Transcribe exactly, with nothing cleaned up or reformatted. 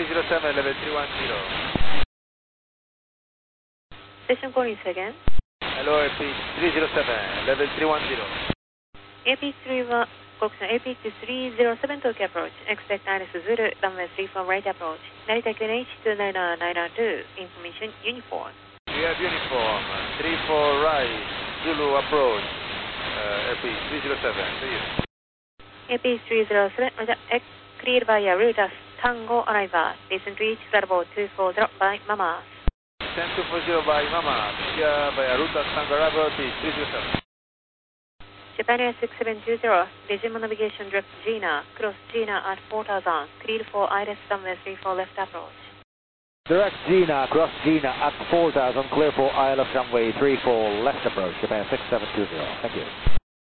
zero seven, level three one zero. Station calling again. Hello, A P three zero seven, level three one zero. A P three one, correction, A P three zero seven Tokyo approach. Expect Iris Zulu, runway three four right approach. Narita Q N H two nine nine nine two, information uniform. We have uniform, three four right, Zulu approach, uh, A P three zero seven, see you. A P three zero seven, X, cleared via route as Tango Arriva. Descent reach Bravo two four zero by Mama. Descent two four zero by Mama, clear via route as Tango Arriva, A P three zero seven. Japan Air six seven two zero, Regimo navigation direct Gina, cross Gina at four thousand, cleared for Iris runway three four left approach. Direct Gina, cross Gina at four thousand, clear for I L S runway three four left approach, Japan six seven two zero. Thank you.